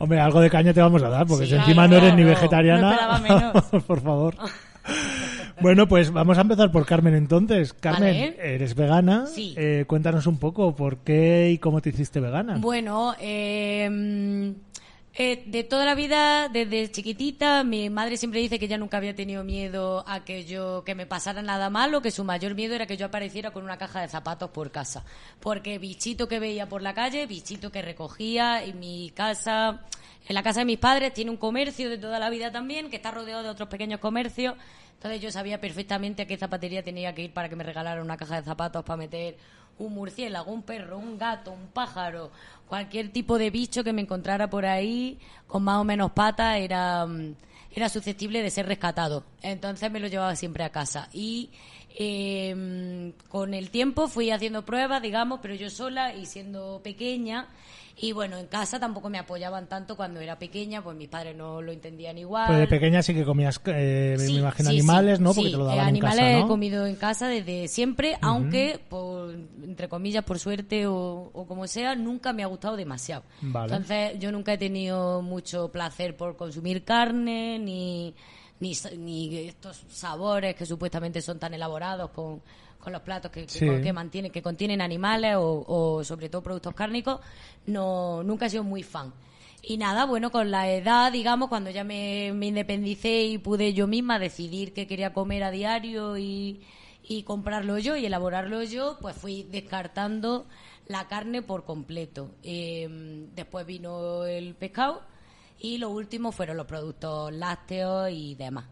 Hombre, algo de caña te vamos a dar, porque Sí, si encima no eres ni vegetariana... No esperaba menos. Por favor. Bueno, pues vamos a empezar por Carmen entonces. Carmen, Vale. eres vegana. Sí. Cuéntanos un poco por qué y cómo te hiciste vegana. Bueno, de toda la vida, desde chiquitita, mi madre siempre dice que ella nunca había tenido miedo a que me pasara nada malo, que su mayor miedo era que yo apareciera con una caja de zapatos por casa. Porque bichito que veía por la calle, bichito que recogía, en la casa de mis padres tiene un comercio de toda la vida también, que está rodeado de otros pequeños comercios. Entonces yo sabía perfectamente a qué zapatería tenía que ir para que me regalaran una caja de zapatos para meter un murciélago, un perro, un gato, un pájaro, cualquier tipo de bicho que me encontrara por ahí con más o menos patas era susceptible de ser rescatado. Entonces me lo llevaba siempre a casa. Y con el tiempo fui haciendo pruebas, digamos, pero yo sola y siendo pequeña. Y bueno, en casa tampoco me apoyaban tanto cuando era pequeña, pues mis padres no lo entendían igual. Pues de pequeña sí que comías, me imagino, animales, ¿no? Porque te lo daban en animales casa, ¿no? he comido en casa desde siempre, aunque, entre comillas, por suerte o como sea, nunca me ha gustado demasiado. Vale. Entonces, yo nunca he tenido mucho placer por consumir carne, ni estos sabores que supuestamente son tan elaborados con los platos que contienen animales o sobre todo productos cárnicos. Nunca he sido muy fan. Y nada, bueno, con la edad, digamos, cuando ya me independicé y pude yo misma decidir qué quería comer a diario y comprarlo yo y elaborarlo yo, pues fui descartando la carne por completo. Después vino el pescado y lo último fueron los productos lácteos y demás.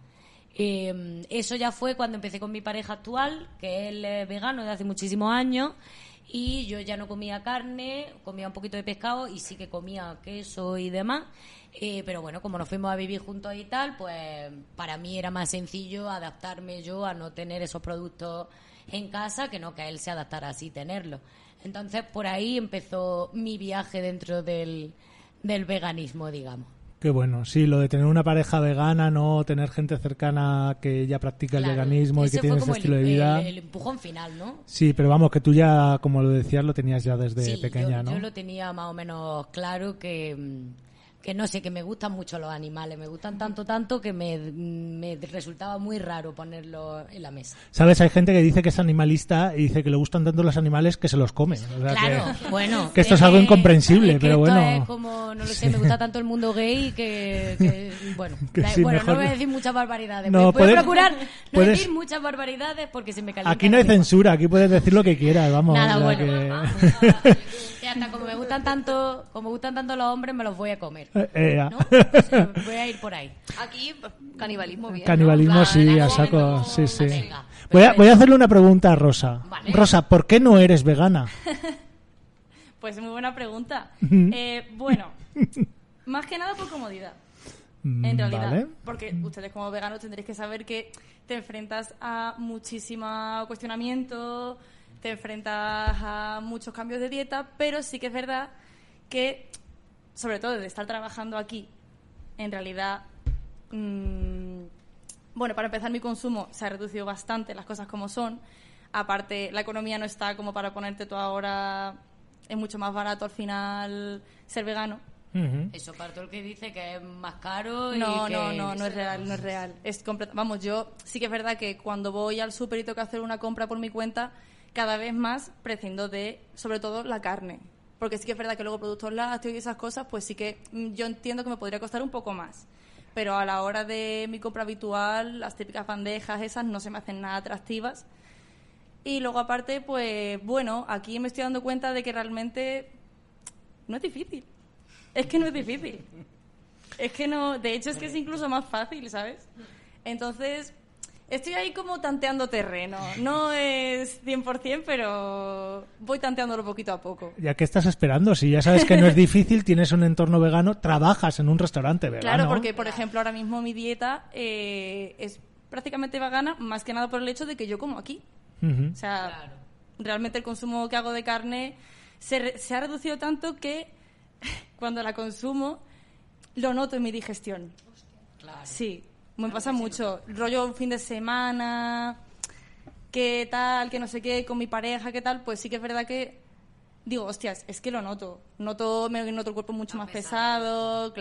Eso ya fue cuando empecé con mi pareja actual, que él es vegano de hace muchísimos años, y yo ya no comía carne, comía un poquito de pescado y sí que comía queso y demás, pero bueno, como nos fuimos a vivir juntos y tal, pues para mí era más sencillo adaptarme yo a no tener esos productos en casa que no que él se adaptara así tenerlos. Entonces por ahí empezó mi viaje dentro del veganismo, digamos. Qué bueno, sí, lo de tener una pareja vegana, no tener gente cercana que ya practica el veganismo y que tiene ese estilo de vida. El empujón final, ¿no? Sí, pero vamos, que tú ya, como lo decías, lo tenías ya desde pequeña, ¿no? Yo lo tenía más o menos claro que no sé, que me gustan mucho los animales, me gustan tanto que me resultaba muy raro ponerlos en la mesa. ¿Sabes? Hay gente que dice que es animalista y dice que le gustan tanto los animales que se los come. O sea, claro, bueno. Que esto es algo incomprensible, pero bueno. Es como, no lo sé, me gusta tanto el mundo gay que bueno. Que sí, bueno, mejor no voy a decir muchas barbaridades. No, voy a procurar no puedes... decir muchas barbaridades porque se me calienta. Aquí no hay censura, aquí puedes decir lo que quieras, vamos. Nada, o sea bueno. que... Y hasta como me gustan tanto los hombres, me los voy a comer. ¿No? Pues voy a ir por ahí. Aquí, canibalismo bien, Canibalismo, ¿no? sí, a saco, sí. Venga, Voy a hacerle una pregunta a Rosa. Vale. Rosa, ¿por qué no eres vegana? Pues muy buena pregunta. Bueno, más que nada por comodidad. En realidad, Vale. porque ustedes como veganos tendréis que saber que te enfrentas a muchísimo cuestionamiento, te enfrentas a muchos cambios de dieta, pero sí que es verdad que, sobre todo de estar trabajando aquí, en realidad, bueno, para empezar mi consumo se ha reducido bastante, las cosas como son. Aparte, la economía no está como para ponerte tú ahora, es mucho más barato al final ser vegano. Eso para todo el que dice que es más caro. No es real. Vamos, yo sí que es verdad que cuando voy al súper y tengo que hacer una compra por mi cuenta, cada vez más prescindo de, sobre todo, la carne. Porque sí que es verdad que luego productos lácteos y esas cosas, pues sí que yo entiendo que me podría costar un poco más. Pero a la hora de mi compra habitual, las típicas bandejas esas no se me hacen nada atractivas. Y luego aparte, pues bueno, aquí me estoy dando cuenta de que realmente no es difícil. Es que no es difícil. Es que no, de hecho es que es incluso más fácil, ¿sabes? Entonces, estoy ahí como tanteando terreno. No es 100%, pero voy tanteándolo poquito a poco. ¿Ya qué estás esperando? Si ya sabes que no es difícil, tienes un entorno vegano, trabajas en un restaurante vegano. Claro, porque, por ejemplo, ahora mismo mi dieta es prácticamente vegana, más que nada por el hecho de que yo como aquí. O sea, realmente el consumo que hago de carne se ha reducido tanto que cuando la consumo lo noto en mi digestión. Claro. Sí, me pasa mucho. Rollo un fin de semana, qué tal, que no sé qué, con mi pareja, qué tal, pues sí que es verdad que digo, hostias, es que lo noto. Me noto el cuerpo mucho más pesado,